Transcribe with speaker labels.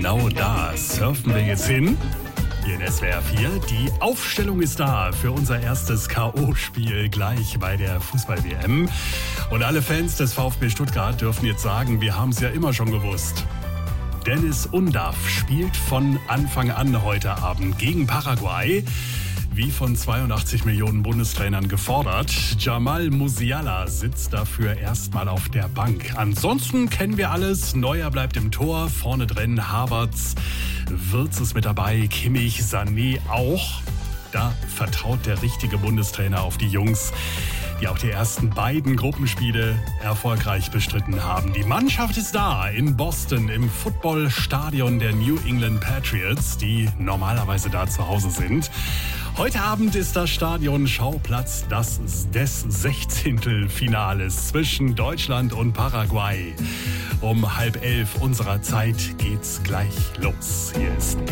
Speaker 1: genau da surfen wir jetzt hin. Hier in SWR 4. Die Aufstellung ist da für unser erstes K.O.-Spiel gleich bei der Fußball-WM. Und alle Fans des VfB Stuttgart dürfen jetzt sagen, wir haben es ja immer schon gewusst. Deniz Undav spielt von Anfang an heute Abend gegen Paraguay. Wie von 82 Millionen Bundestrainern gefordert. Jamal Musiala sitzt dafür erstmal auf der Bank. Ansonsten kennen wir alles. Neuer bleibt im Tor, vorne drin Havertz, Wirtz ist mit dabei, Kimmich, Sané auch. Da vertraut der richtige Bundestrainer auf die Jungs, die auch die ersten beiden Gruppenspiele erfolgreich bestritten haben. Die Mannschaft ist da in Boston im Footballstadion der New England Patriots, die normalerweise da zu Hause sind. Heute Abend ist das Stadion Schauplatz des 16. Finales zwischen Deutschland und Paraguay. Um 10:30 unserer Zeit geht's gleich los.